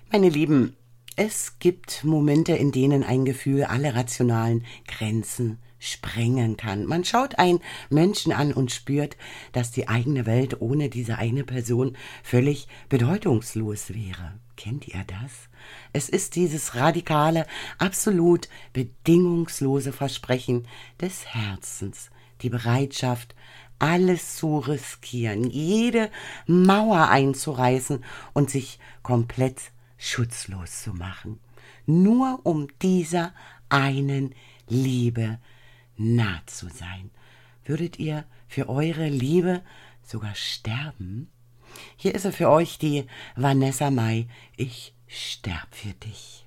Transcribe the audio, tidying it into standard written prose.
Meine Lieben, es gibt Momente, in denen ein Gefühl alle rationalen Grenzen sprengen kann. Man schaut einen Menschen an und spürt, dass die eigene Welt ohne diese eine Person völlig bedeutungslos wäre. Kennt ihr das? Es ist dieses radikale, absolut bedingungslose Versprechen des Herzens, die Bereitschaft, alles zu riskieren, jede Mauer einzureißen und sich komplett schutzlos zu machen, nur um dieser einen Liebe nah zu sein. Würdet ihr für eure Liebe sogar sterben? Hier ist sie für euch, die Vanessa Mai. Ich sterb für dich.